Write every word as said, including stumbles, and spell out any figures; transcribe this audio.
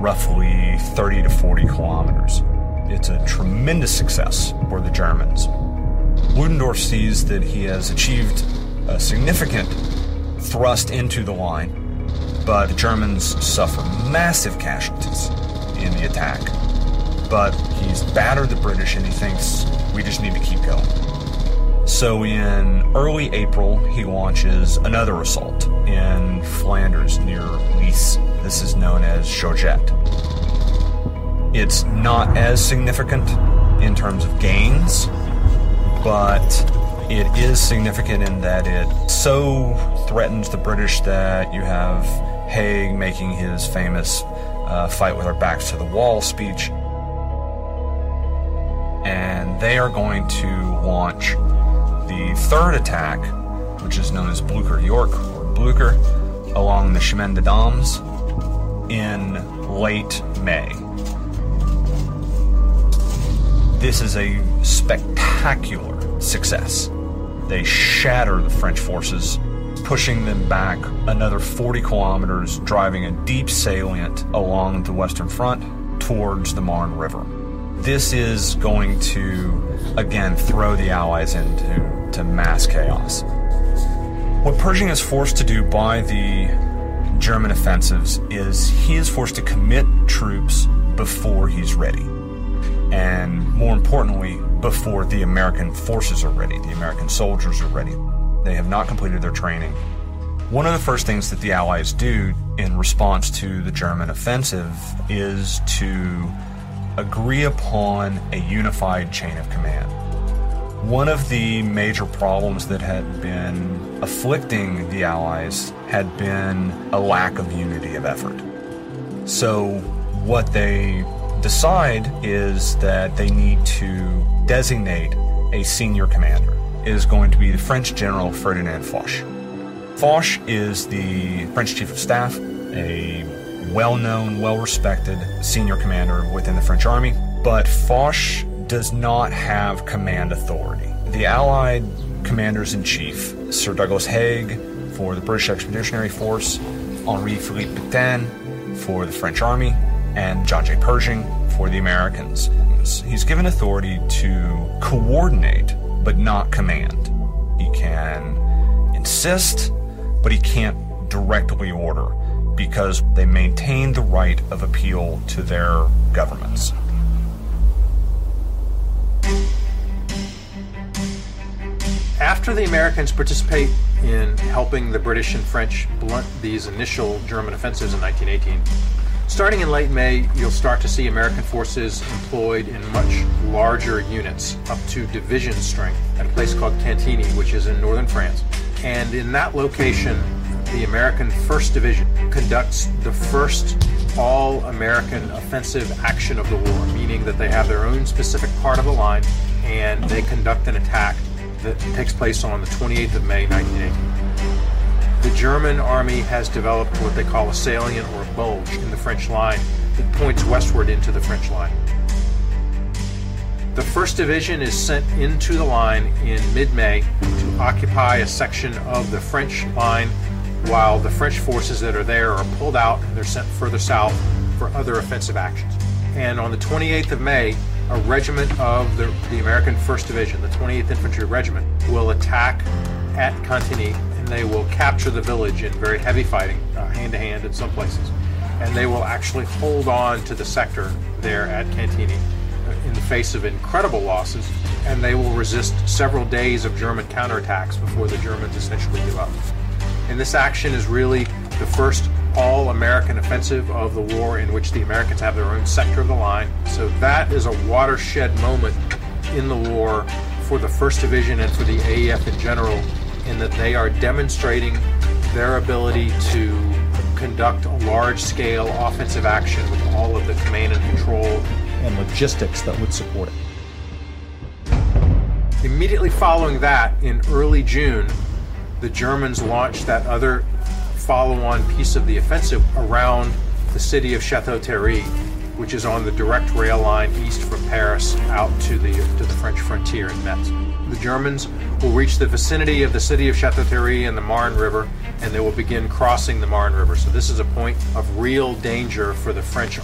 roughly thirty to forty kilometers. It's a tremendous success for the Germans. Ludendorff sees that he has achieved a significant thrust into the line, but the Germans suffer massive casualties in the attack. But he's battered the British and he thinks we just need to keep going. So in early April, he launches another assault in Flanders near Lys. This is known as Jaujet. It's not as significant in terms of gains, but it is significant in that it so threatens the British that you have Haig making his famous uh, fight with our backs to the wall speech. And they are going to launch the third attack, which is known as Blücher-Yorck, or Blücher, along the Chemin des Dames in late May. This is a spectacular success. They shatter the French forces, pushing them back another forty kilometers, driving a deep salient along the Western Front towards the Marne River. This is going to, again, throw the Allies into to mass chaos. What Pershing is forced to do by the German offensives is he is forced to commit troops before he's ready. And more importantly, before the American forces are ready, the American soldiers are ready. They have not completed their training. One of the first things that the Allies do in response to the German offensive is to agree upon a unified chain of command. One of the major problems that had been afflicting the Allies had been a lack of unity of effort. So what they decide is that they need to designate a senior commander. It is going to be the French General Ferdinand Foch. Foch is the French Chief of Staff, a well-known, well-respected senior commander within the French army, but Foch does not have command authority. The Allied commanders-in-chief, Sir Douglas Haig for the British Expeditionary Force, Henri-Philippe Pétain for the French army, and John J. Pershing for the Americans. He's given authority to coordinate, but not command. He can insist, but he can't directly order, because they maintain the right of appeal to their governments. After the Americans participate in helping the British and French blunt these initial German offensives in nineteen eighteen, starting in late May, you'll start to see American forces employed in much larger units, up to division strength, at a place called Cantigny, which is in northern France. And in that location, the American First Division conducts the first all-American offensive action of the war, meaning that they have their own specific part of the line, and they conduct an attack that takes place on the twenty-eighth of May, nineteen eighteen. The German army has developed what they call a salient or a bulge in the French line that points westward into the French line. The First Division is sent into the line in mid-May to occupy a section of the French line, while the French forces that are there are pulled out and they're sent further south for other offensive actions. And on the twenty-eighth of May, a regiment of the, the American First Division, the twenty-eighth Infantry Regiment, will attack at Cantigny, and they will capture the village in very heavy fighting, uh, hand-to-hand in some places. And they will actually hold on to the sector there at Cantigny uh, in the face of incredible losses, and they will resist several days of German counterattacks before the Germans essentially give up. And this action is really the first all-American offensive of the war, in which the Americans have their own sector of the line. So that is a watershed moment in the war for the First Division and for the A E F in general, in that they are demonstrating their ability to conduct a large-scale offensive action with all of the command and control and logistics that would support it. Immediately following that, in early June, the Germans launched that other follow-on piece of the offensive around the city of Château-Thierry, which is on the direct rail line east from Paris out to the to the French frontier in Metz. The Germans will reach the vicinity of the city of Château-Thierry and the Marne River, and they will begin crossing the Marne River. So this is a point of real danger for the French